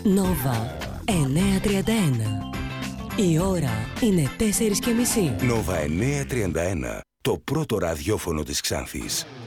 Νόβα 9:31. Η ώρα είναι 4:30. Νόβα 9:31. Το πρώτο ραδιόφωνο της Ξάνθης.